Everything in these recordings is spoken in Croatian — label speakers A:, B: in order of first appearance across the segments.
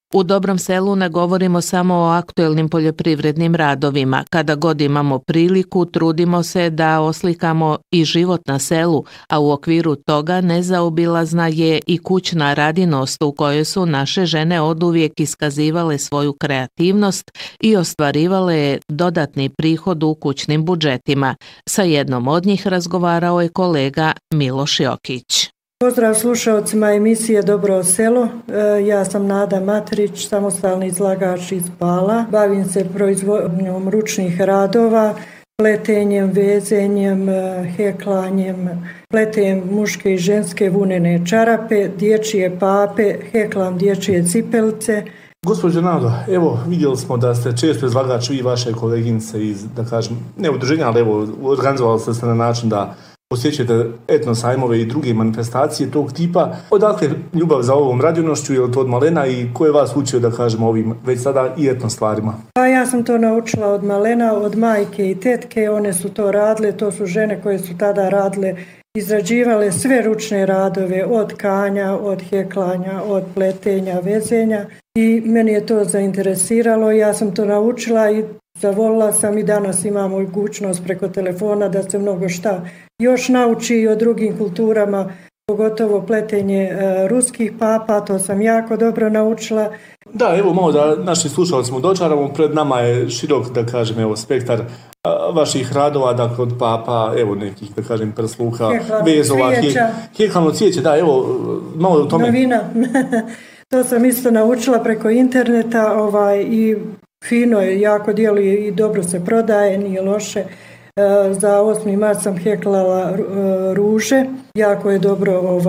A: U Dobrom selu ne govorimo samo o aktuelnim poljoprivrednim radovima. Kada god imamo priliku, trudimo se da oslikamo i život na selu, a u okviru toga nezaobilazna je i kućna radinost u kojoj su naše žene oduvijek iskazivale svoju kreativnost i ostvarivale dodatni prihod u kućnim budžetima. Sa jednom od njih razgovarao je kolega Miloš Jokić.
B: Pozdrav slušalcima emisije Dobro selo. Ja sam Nada Matrić, samostalni izlagač iz Pala. Bavim se proizvodnjom ručnih radova, pletenjem, vezenjem, heklanjem, pletem muške i ženske vunene čarape, dječje pape, heklam dječje cipelice.
C: Gospođo Nado, evo vidjeli smo da ste često izlagač vi i vaše koleginice iz, da kažem, ne udruženja, ali evo organizovali ste se na način da posjećujete etno sajmove i druge manifestacije tog tipa. Odakle ljubav za ovom radionošću, je li to od malena i ko je vas učio, da kažemo, ovim već sada i etno stvarima?
B: Pa ja sam to naučila od malena, od majke i tetke, one su to radile, to su žene koje su tada radile, izrađivale sve ručne radove, od tkanja, od heklanja, od pletenja, vezenja i meni je to zainteresiralo, ja sam to naučila i zavolila sam i danas imam mogućnost preko telefona da se mnogo šta još nauči i o drugim kulturama, pogotovo pletenje ruskih papa, to sam jako dobro naučila.
C: Da, evo malo da naši slušalcima dočaramo, pred nama je širok, da kažem, evo, spektar vaših radova, dakle od papa, evo nekih, da kažem, prsluha, vezova, heklano cvijeće, da, evo, malo o tome.
B: Novina, to sam isto naučila preko interneta i fino je, jako djeluje i dobro se prodaje, nije loše. Za 8. mart sam heklala ruže, jako je dobro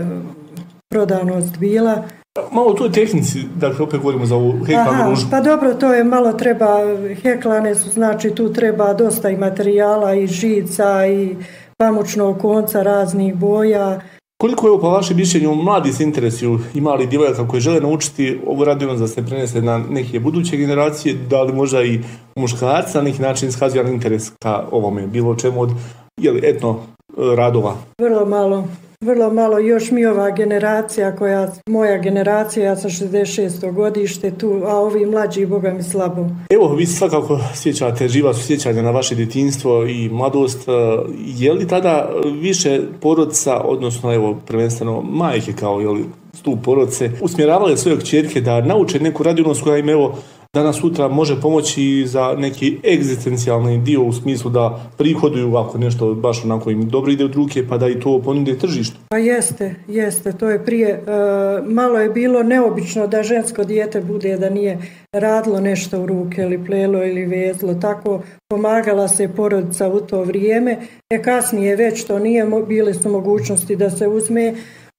B: prodanost bila.
C: Malo o toj tehnici, dakle opet govorimo za ovu heklanu ružu.
B: Pa dobro, to je malo treba, heklane su, znači tu treba dosta i materijala i žica i pamučnog konca raznih boja.
C: Koliko je po vašem mišljenju mladi se interesuju, ima li djevojaka koje žele naučiti ovu radionost da se prenese na neke buduće generacije, da li možda i muškarci na neki način iskazuju interes ka ovome, bilo čemu od etno radova? Vrlo malo, još mi ova generacija, moja generacija, ja sam 66. godište tu, a ovi mlađi, boga mi slabo. Evo, vi svakako sjećate, živa su sjećanja na vaše djetinjstvo i mladost. Je li tada više porodica, odnosno evo, prvenstveno majke kao stup porodice, usmjeravale svoje kćerke da nauče neku radionost koja im evo danas sutra može pomoći za neki egzistencijalni dio u smislu da prihoduju ako nešto baš onako im dobro ide od ruke pa da i to ponude tržištu?
B: Pa jeste, to je prije. Malo je bilo neobično da žensko dijete bude da nije radilo nešto u ruke ili plelo ili vezlo, tako pomagala se porodica u to vrijeme. Kasnije već to nije, bile su mogućnosti da se uzme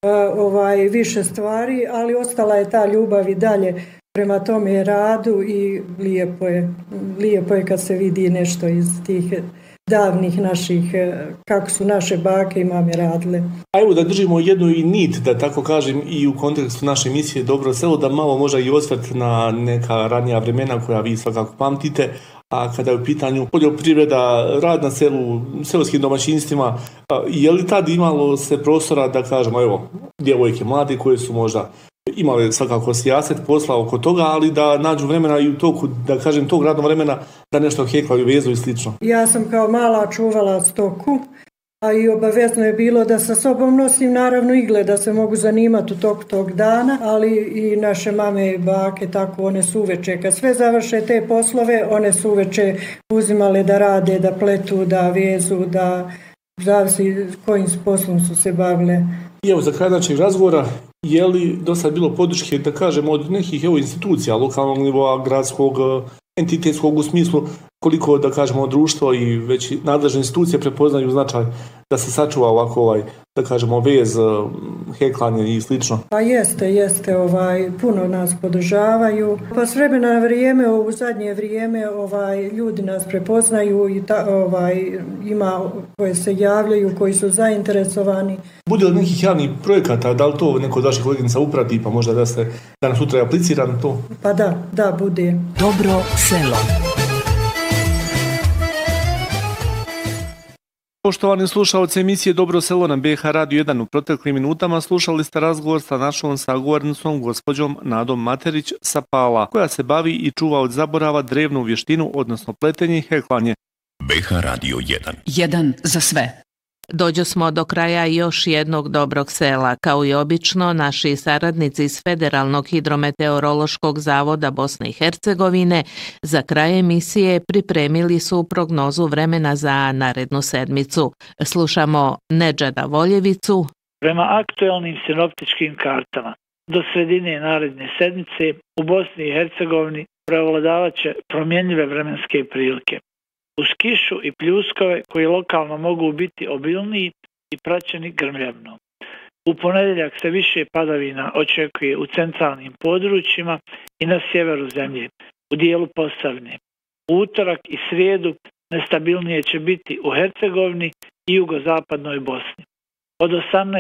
B: više stvari, ali ostala je ta ljubav i dalje prema tome radu i lijepo je kad se vidi nešto iz tih davnih naših, kako su naše bake i mame radile.
C: A evo da držimo jednu i nit, da tako kažem, i u kontekstu naše emisije Dobro selo, da malo možda i osvrt na neka ranija vremena koja vi svakako pamtite, a kada je u pitanju poljoprivreda, rad na selu, seoskim domaćinstvima, je li tad imalo se prostora da kažemo, evo, djevojke mlade koje su možda imali svakako sijaset posla oko toga, ali da nađu vremena i u toku, da kažem, tog radnog vremena da nešto heklaju, vezu i slično.
B: Ja sam kao mala čuvala stoku, a i obavezno je bilo da sa sobom nosim naravno igle, da se mogu zanimati u toku tog dana, ali i naše mame i bake, tako one su uveče. Kad sve završe te poslove, one su uveče uzimale da rade, da pletu, da vezu, da zavisi kojim poslom su se bavile.
C: I evo, za kraj našeg razgovora, je li do sad bilo podrške, da kažem, od nekih institucija, lokalnog nivoa, gradskog, entitetskog u smislu, koliko, da kažemo, društvo i već nadležne institucije prepoznaju značaj da se sačuva ovako, da kažemo, vez, heklanje i slično? Pa
B: jeste, puno nas podržavaju. Pa s vremena na vrijeme, u zadnje vrijeme, ljudi nas prepoznaju i ima koje se javljaju, koji su zainteresovani.
C: Bude li nekih javnih projekata, da li to neko od vaših koleginica uprati, pa možda da se danas sutra aplicira na to?
B: Pa da, bude.
A: Dobro selo.
C: Poštovani slušalci emisije Dobro selo na BH Radio 1, u proteklim minutama slušali ste razgovor sa našom sagovornicom gospođom Nadom Materić sa Pala, koja se bavi i čuva od zaborava drevnu vještinu, odnosno pletenje i heklanje.
D: BH Radio 1.
E: Jedan za sve.
A: Dođo smo do kraja još jednog dobrog sela. Kao i obično, naši saradnici iz Federalnog hidrometeorološkog zavoda Bosne i Hercegovine za kraj emisije pripremili su prognozu vremena za narednu sedmicu. Slušamo Nedžada Voljevicu.
F: Prema aktuelnim sinoptičkim kartama, do sredine naredne sedmice u Bosni i Hercegovini prevladavaće promjenjive vremenske prilike. Uz kišu i pljuskove koji lokalno mogu biti obilniji i praćeni grmljavnom. U ponedjeljak se više padavina očekuje u centralnim područjima i na sjeveru zemlje, u dijelu Posavine. U utorak i srijedu nestabilnije će biti u Hercegovini i jugozapadnoj Bosni. Od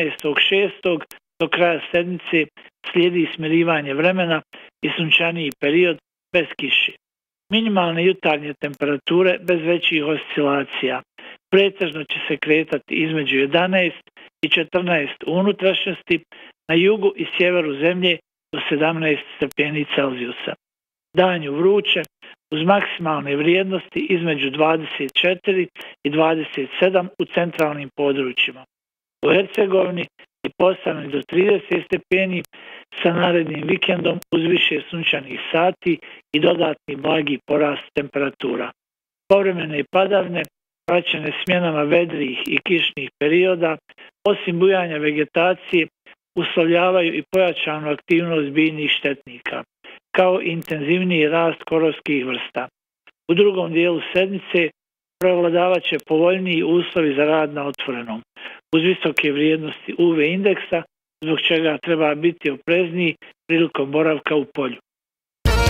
F: 18.6. do kraja sedmice slijedi smirivanje vremena i sunčaniji period bez kiše. Minimalne jutarnje temperature bez većih oscilacija. Pretežno će se kretati između 11 i 14 u unutrašnjosti, na jugu i sjeveru zemlje do 17 stepeni Celzijusa. Danju vruće uz maksimalne vrijednosti između 24 i 27 u centralnim područjima. U Hercegovini i Posavini do 30 stepeni sa narednim vikendom uz više sunčanih sati i dodatni blagi porast temperatura. Povremene padavine praćene smjenama vedrijih i kišnih perioda, osim bujanja vegetacije, uslovljavaju i pojačanu aktivnost biljnih štetnika, kao i intenzivniji rast korovskih vrsta. U drugom dijelu sedmice prevladavat će povoljniji uslovi za rad na otvorenom, uz visoke vrijednosti UV indeksa, zbog čega treba biti oprezniji prilikom boravka u polju.